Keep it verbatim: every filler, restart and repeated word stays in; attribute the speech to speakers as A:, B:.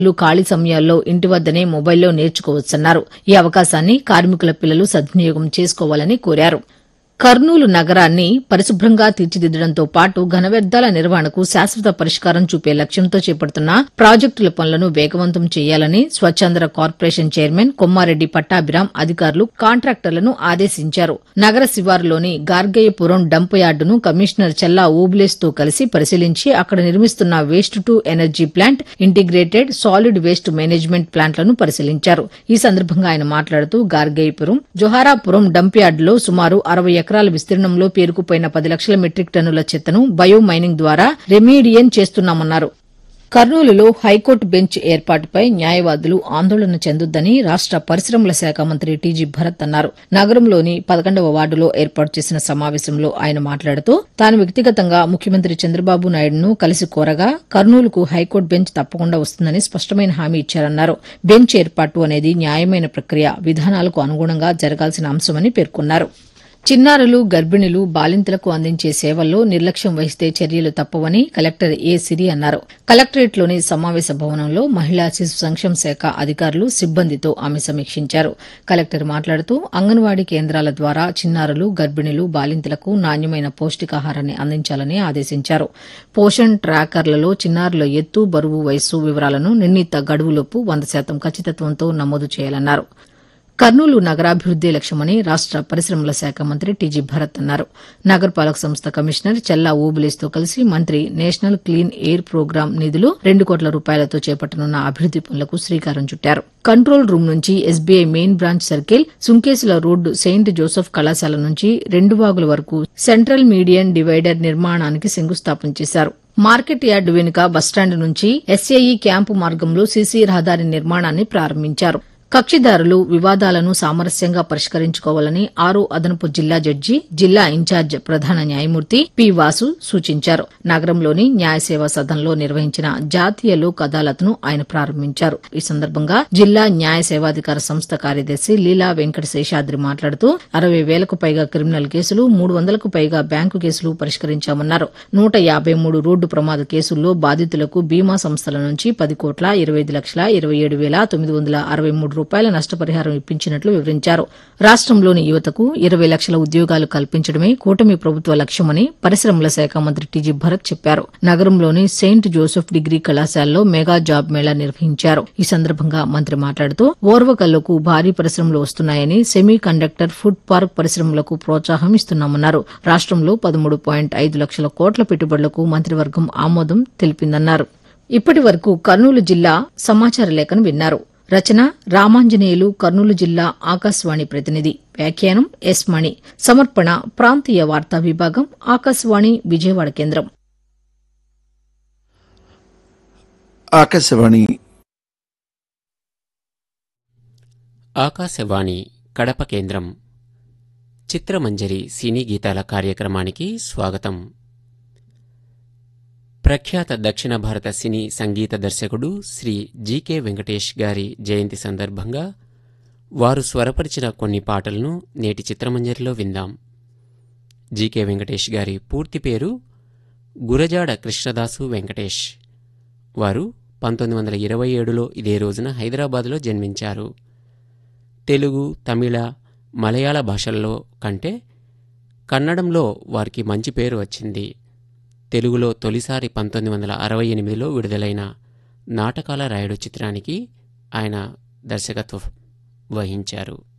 A: లు ఖాళీ సమయాల్లో ఇంటి వద్దనే మొబైల్లో నేర్చుకోవచ్చన్నారు. ఈ అవకాశాన్ని కార్మికుల పిల్లలు సద్వినియోగం చేసుకోవాలని కోరారు. కర్నూలు నగరాన్ని పరిశుభ్రంగా తీర్చిదిద్దడంతో పాటు ఘన వ్యర్థాల నిర్వహణకు శాశ్వత పరిష్కారం చూపే లక్ష్యంతో చేపడుతున్న ప్రాజెక్టుల పనులను వేగవంతం చేయాలని స్వచ్ఛాంధ్ర కార్పొరేషన్ చైర్మన్ కొమ్మారెడ్డి పట్టాభిరాం అధికారులు కాంట్రాక్టర్లను ఆదేశించారు. నగర శివారులోని గార్గయ్యపురం డంప్ యార్డును కమిషనర్ చెల్లా ఓబులేస్ తో కలిసి పరిశీలించి అక్కడ నిర్మిస్తున్న waste to energy plant, integrated solid waste management ప్లాంట్లను పరిశీలించారు. ఈ సందర్భంగా ఆయన మాట్లాడుతూ గార్గయ్యపురం, జొహారాపురం డంప్ యార్డులో సుమారు అరవై ఎకరాల విస్తీర్ణంలో పేరుకుపోయిన పది లక్షల మెట్రిక్ టన్నుల చెత్తను బయో మైనింగ్ ద్వారా రెమీడియన్ చేస్తున్నామన్నారు. కర్నూలులో హైకోర్టు బెంచ్ ఏర్పాటుపై న్యాయవాదులు ఆందోళన చెందొద్దని రాష్ట పరిశ్రమల శాఖ మంత్రి టీజీ భరత్ అన్నారు. నగరంలోని పదకొండవ వార్డులో ఏర్పాటు చేసిన సమావేశంలో ఆయన మాట్లాడుతూ తాను వ్యక్తిగతంగా ముఖ్యమంత్రి చంద్రబాబు నాయుడును కలిసి కోరగా కర్నూలుకు హైకోర్టు బెంచ్ తప్పకుండా వస్తుందని స్పష్టమైన హామీ ఇచ్చారన్నారు. బెంచ్ ఏర్పాటు అనేది న్యాయమైన ప్రక్రియ, విధానాలకు అనుగుణంగా జరగాల్సిన అంశమని పేర్కొన్నారు. చిన్నారులు, గర్భిణులు, బాలింతలకు అందించే సేవల్లో నిర్లక్ష్యం వహిస్తే చర్యలు తప్పవని కలెక్టర్ ఏ సిరి అన్నారు. కలెక్టరేట్లోని సమావేశ భవనంలో మహిళా శిశు సంక్షేమ శాఖ అధికారులు, సిబ్బందితో ఆమె సమీక్షించారు. కలెక్టర్ మాట్లాడుతూ అంగన్వాడీ కేంద్రాల ద్వారా చిన్నారులు, గర్భిణులు, బాలింతలకు నాణ్యమైన పౌష్టికాహారాన్ని అందించాలని ఆదేశించారు. పోషణ్ ట్రాకర్లలో చిన్నారుల ఎత్తు, బరువు, వయస్సు వివరాలను నిర్ణీత గడువులోపు వంద శాతం ఖచ్చితత్వంతో నమోదు చేయాలన్నారు. కర్నూలు నగరాభివృద్దే లక్ష్యమని రాష్ట పరిశ్రమల శాఖ మంత్రి టీజీ భరత్ అన్నారు. నగరపాలక సంస్థ కమిషనర్ చెల్లా ఓబులేస్తో కలిసి మంత్రి నేషనల్ క్లీన్ ఎయిర్ ప్రోగ్రాం నిధులు రెండు కోట్ల రూపాయలతో చేపట్టనున్న అభివృద్ది పనులకు శ్రీకారం చుట్టారు. కంట్రోల్ రూమ్ నుంచి SBI main branch circle, Sunkesula road Saint Joseph కళాశాల నుంచి రెండు వాగుల వరకు సెంట్రల్ మీడియన్ డివైడర్ నిర్మాణానికి శంకుస్థాపన చేశారు. మార్కెట్ యార్డు వెనుక బస్టాండ్ నుంచి ఎస్ఏఈ క్యాంపు మార్గంలో సీసీ రహదారి నిర్మాణాన్ని ప్రారంభించారు. కక్షిదారులు వివాదాలను సామరస్యంగా పరిష్కరించుకోవాలని ఆరో అదనపు జిల్లా జడ్జి, జిల్లా ఇన్ఛార్జ్ ప్రధాన న్యాయమూర్తి పి వాసు సూచించారు. నగరంలోని న్యాయ సేవా సదన్లో నిర్వహించిన జాతీయ లోక్ అదాలత్ను ఆయన ప్రారంభించారు. ఈ సందర్భంగా జిల్లా న్యాయ సేవాధికార సంస్థ కార్యదర్శి లీలా వెంకట శేషాద్రి మాట్లాడుతూ అరవై వేలకు పైగా క్రిమినల్ కేసులు, మూడు వందలకు పైగా బ్యాంకు కేసులు పరిష్కరించామన్నారు. నూట యాబై మూడు రోడ్డు ప్రమాద కేసుల్లో బాధితులకు బీమా సంస్థల నుంచి పది కోట్ల ఇరవై ఐదు లక్షల ఇరవై ఏడు వేల తొమ్మిది వందల అరవై మూడు రూపాయల నష్టపరిహారం ఇప్పించినట్లు వివరించారు. రాష్టంలోని యువతకు ఇరవై లక్షల ఉద్యోగాలు కల్పించడమే కూటమి ప్రభుత్వ లక్ష్యమని పరిశ్రమల శాఖ మంత్రి టీజీ భరత్ చెప్పారు. నగరంలోని సెయింట్ జోసెఫ్ డిగ్రీ కళాశాలలో మెగా జాబ్ మేళా నిర్వహించారు. ఈ సందర్భంగా మంత్రి మాట్లాడుతూ ఓర్వకల్లుకు భారీ పరిశ్రమలు వస్తున్నాయని, సెమీ కండక్టర్, ఫుడ్ పార్క్ పరిశ్రమలకు ప్రోత్సాహం ఇస్తున్నామన్నారు. రాష్టంలో పదమూడు పాయింట్ ఐదు లక్షల కోట్ల పెట్టుబడులకు మంత్రివర్గం ఆమోదం తెలిపిందన్నారు. ఇప్పటి వరకు కర్నూలు జిల్లా సమాచార లేఖను విన్నారు. రచన రామాంజనేయులు, కర్నూలు జిల్లా ఆకాశవాణి ప్రతినిధి. వ్యాఖ్యానం ఎస్ మణి. సమర్పణ ప్రాంతీయ వార్తా విభాగం, ఆకాశవాణి విజయవాడ కేంద్రం.
B: ఆకాశవాణి
C: ఆకాశవాణి కడప కేంద్రం. చిత్రమంజరి సినీ గీతాల కార్యక్రమానికి స్వాగతం. ప్రఖ్యాత దక్షిణ భారత సినీ సంగీత దర్శకుడు శ్రీ జీకే వెంకటేష్ గారి జయంతి సందర్భంగా వారు స్వరపరిచిన కొన్ని పాటలను నేటి చిత్రమంజరిలో విందాం. జీకే వెంకటేష్ గారి పూర్తి పేరు గురజాడ కృష్ణదాసు వెంకటేష్. వారు పంతొమ్మిది వందల ఇరవై ఏడులో ఇదే రోజున హైదరాబాదులో జన్మించారు. తెలుగు, తమిళ, మలయాళ భాషల్లో కంటే కన్నడంలో వారికి మంచి పేరు వచ్చింది. తెలుగులో తొలిసారి పంతొమ్మిది వందల అరవై ఎనిమిదిలో విడుదలైన నాటకాల రాయుడు చిత్రానికి ఆయన దర్శకత్వం వహించారు.